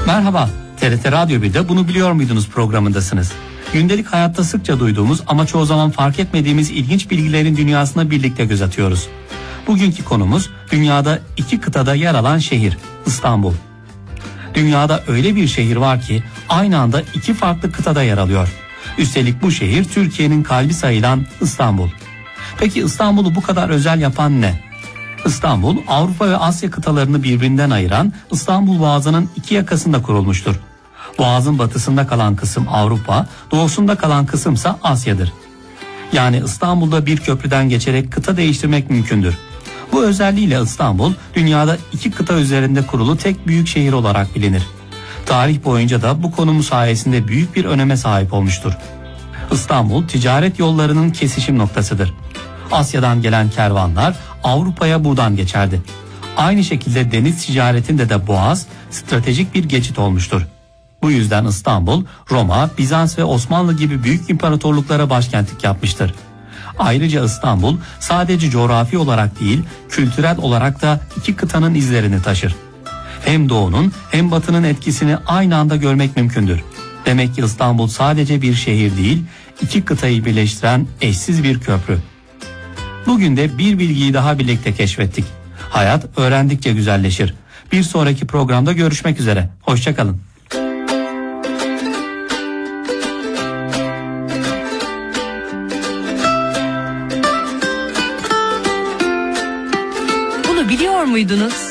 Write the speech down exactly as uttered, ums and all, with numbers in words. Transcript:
Merhaba, T R T Radyo birde Bunu Biliyor Muydunuz programındasınız. Gündelik hayatta sıkça duyduğumuz ama çoğu zaman fark etmediğimiz ilginç bilgilerin dünyasına birlikte göz atıyoruz. Bugünkü konumuz dünyada iki kıtada yer alan şehir, İstanbul. Dünyada öyle bir şehir var ki aynı anda iki farklı kıtada yer alıyor. Üstelik bu şehir Türkiye'nin kalbi sayılan İstanbul. Peki İstanbul'u bu kadar özel yapan ne? İstanbul, Avrupa ve Asya kıtalarını birbirinden ayıran İstanbul Boğazı'nın iki yakasında kurulmuştur. Boğazın batısında kalan kısım Avrupa, doğusunda kalan kısımsa Asya'dır. Yani İstanbul'da bir köprüden geçerek kıta değiştirmek mümkündür. Bu özelliğiyle İstanbul, dünyada iki kıta üzerinde kurulu tek büyük şehir olarak bilinir. Tarih boyunca da bu konumu sayesinde büyük bir öneme sahip olmuştur. İstanbul, ticaret yollarının kesişim noktasıdır. Asya'dan gelen kervanlar Avrupa'ya buradan geçerdi. Aynı şekilde deniz ticaretinde de Boğaz stratejik bir geçit olmuştur. Bu yüzden İstanbul, Roma, Bizans ve Osmanlı gibi büyük imparatorluklara başkentlik yapmıştır. Ayrıca İstanbul sadece coğrafi olarak değil, kültürel olarak da iki kıtanın izlerini taşır. Hem doğunun hem batının etkisini aynı anda görmek mümkündür. Demek ki İstanbul sadece bir şehir değil, iki kıtayı birleştiren eşsiz bir köprü. Bugün de bir bilgiyi daha birlikte keşfettik. Hayat öğrendikçe güzelleşir. Bir sonraki programda görüşmek üzere. Hoşça kalın. Bunu biliyor muydunuz?